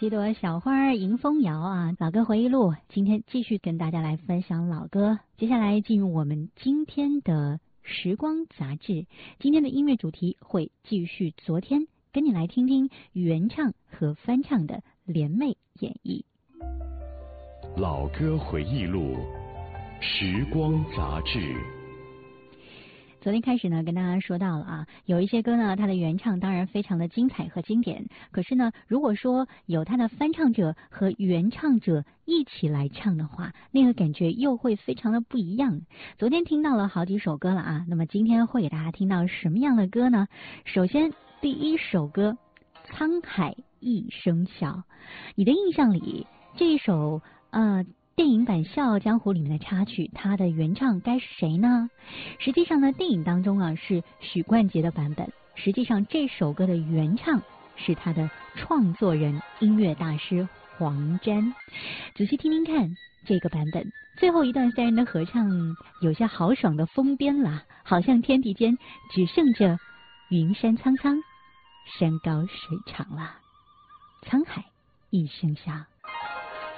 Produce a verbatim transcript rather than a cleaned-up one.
几朵小花迎风摇啊，老歌回忆录，今天继续跟大家来分享老歌。接下来进入我们今天的时光杂志，今天的音乐主题会继续昨天，跟你来听听原唱和翻唱的联袂演绎。 老歌回忆录，时光杂志。 昨天开始呢，跟大家说到了啊，有一些歌呢，它的原唱当然非常的精彩和经典，可是呢，如果说有它的翻唱者和原唱者一起来唱的话，那个感觉又会非常的不一样。昨天听到了好几首歌了啊，那么今天会给大家听到什么样的歌呢？首先第一首歌《沧海一声笑》，你的印象里这一首呃电影版《笑傲江湖》里面的插曲，它的原唱该是谁呢？实际上呢，电影当中啊是许冠杰的版本，实际上这首歌的原唱是他的创作人音乐大师黄沾。仔细听听看这个版本，最后一段三人的合唱有些豪爽的疯癫啦，好像天地间只剩着云山苍苍，山高水长啦。沧海一声笑。